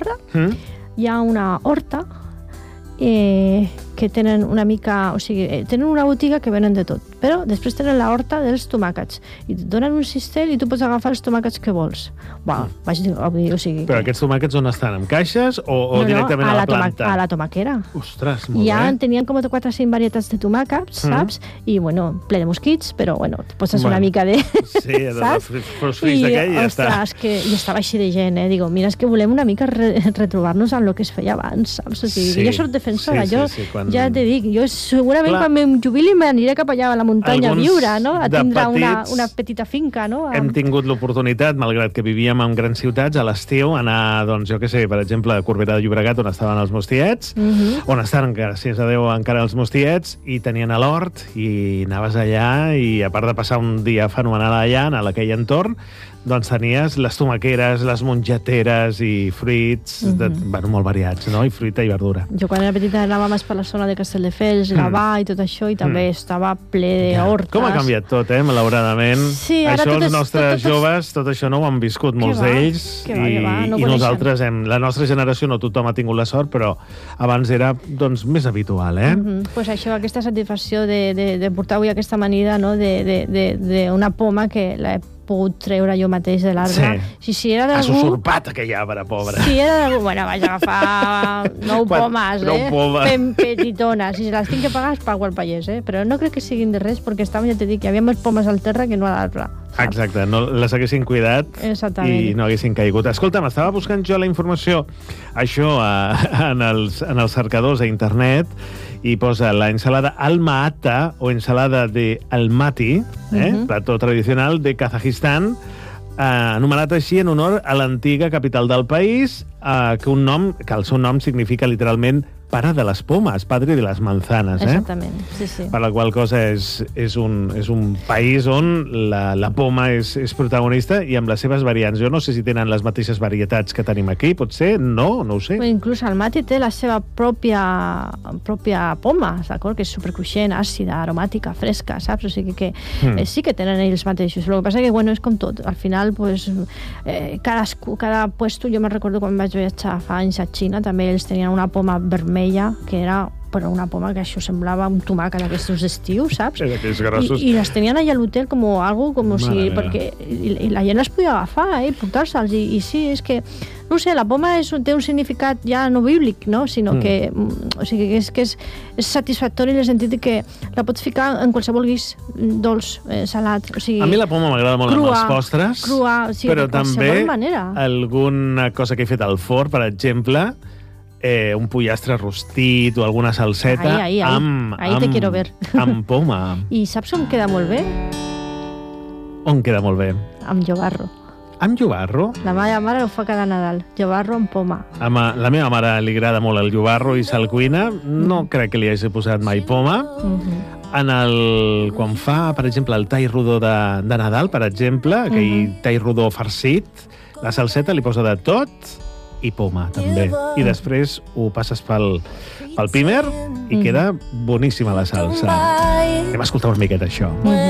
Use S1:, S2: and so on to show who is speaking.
S1: Ibarra hi ha una horta que tenen una mica... O sigui, tenen una botiga que venen de tot, però després tenen la horta dels tomàquets. I et donen un cistell i tu pots agafar els tomàquets que vols. Vaig dir, o sigui...
S2: Però aquests tomàquets on estan? En caixes o directament a la planta?
S1: A la tomaquera.
S2: Ostres, molt bé.
S1: Tenien com 4 o 5 varietats de tomàquets, saps? I, bueno, ple de mosquits, però, bueno, et poses una mica de...
S2: Sí, dels fruits d'aquell i ja està.
S1: Ostres, que jo estava així de gent, Digo, mira, és que volem una mica retrobar-nos en el que es feia abans, saps? O sigui, jo soc defensora, ja te dic, jo segurament quan em jubili m'aniré cap allà a la muntanya a viure, no? A tindre una petita finca, no?
S2: Hem tingut l'oportunitat, malgrat que vivíem en grans ciutats, a l'estiu, anar, doncs, jo què sé, per exemple, a Corbera de Llobregat, on estaven els mostiets, on estan, gràcies a Déu, encara els mostiets, i tenien a l'hort, i anaves allà, i a part de passar un dia fenomenal allà, en aquell entorn, doncs tenies les tomaqueres, les mongeteres i fruits, bueno, molt variats, no? I fruita i verdura.
S1: Jo quan era petita anava més per la zona de Castelldefels, Gavà i tot això, i també estava ple d'hortes.
S2: Com ha canviat tot, malauradament.
S1: Sí,
S2: això els nostres joves, tot això no ho han viscut molts d'ells, i nosaltres, la nostra generació, no tothom ha tingut la sort, però abans era, doncs, més habitual,
S1: Pues això, aquesta satisfacció de portar avui aquesta amanida, no?, d'una poma que l'he pogut treure jo mateix de l'arbre. Si era d'algú...
S2: Has usurpat aquell arbre, pobre.
S1: Si era d'algú... Bueno, vaig agafar 9 pomes,
S2: 9 pomes.
S1: Ben petitones. Si les tinc que pagar, es pago al pagès, Però no crec que siguin de res, perquè estàvem, ja t'he dit, que hi havia més pomes al terra que no a l'arbre.
S2: Exacte, no les haguessin cuidat i no haguessin caigut. Escolta'm, estava buscant jo la informació, això, en els cercadors a internet, i posa la ensalada alma-ata o ensalada de almaty, plató tradicional de Kazajistán, anomenat així en honor a l'antiga capital del país, que el seu nom significa literalment pare de les pomes, padre de les manzanas.
S1: Exactament, sí.
S2: Per la qual cosa és un país on la poma és protagonista i amb les seves variants. Jo no sé si tenen les mateixes varietats que tenim aquí, potser no ho sé.
S1: Inclús el mati té la seva pròpia poma, d'acord? Que és supercruixent, àcida, aromàtica, fresca, saps? O sigui que sí que tenen ells mateixos. El que passa que, bueno, és com tot. Al final, pues, cada puesto, jo me'n recordo quan vaig viatjar fa anys a Xina, també ells tenien una poma vermella, que era però una poma que això semblava un tomàquet d'aquests d'estiu, saps? I les tenien allà a l'hotel com algo, si... perquè la gent les podia agafar i portar-se'ls. I sí, és que, no sé, la poma té un significat ja no bíblic, no? Sinó que, o sigui, que és satisfactori en el sentit que la pots ficar en qualsevol guix dolç, salat, o sigui...
S2: A mi la poma m'agrada molt amb els postres, però també alguna cosa que he fet al forn, per exemple, un pollastre rostit o alguna salseta amb poma.
S1: I saps on queda molt bé?
S2: On queda molt bé?
S1: Amb llobarro.
S2: Amb llobarro?
S1: La meva mare ho fa cada Nadal, llobarro amb poma.
S2: La meva mare li agrada molt el llobarro i se'l cuina. No crec que li hagi posat mai poma. Quan fa, per exemple, el tall rodó de Nadal, per exemple, aquell tall rodó farcit, la salseta li posa de tot i poma, també. I després ho passes pel pimer i queda boníssima la salsa. Anem a escoltar una miqueta això.